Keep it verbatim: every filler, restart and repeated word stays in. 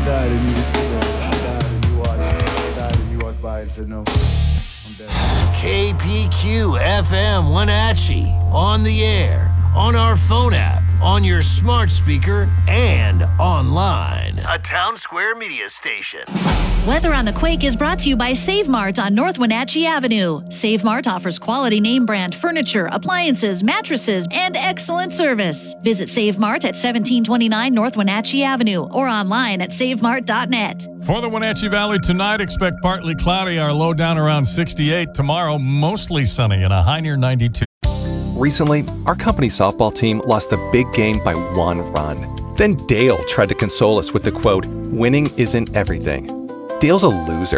died and you just, you know, I died and you watched, I died and you walked by and said, no, I'm dead. K P Q F M Wenatchee, on the air, on our phone app, on your smart speaker, and online. A Town Square media station. Weather on the Quake is brought to you by Save Mart on North Wenatchee Avenue. Save Mart offers quality name brand furniture, appliances, mattresses, and excellent service. Visit Save Mart at seventeen twenty-nine North Wenatchee Avenue or online at save mart dot net. For the Wenatchee Valley tonight, expect partly cloudy, our low down around sixty-eight. Tomorrow, mostly sunny and a high near ninety-two. Recently, our company softball team lost a big game by one run. Then Dale tried to console us with the quote, "Winning isn't everything." Dale's a loser,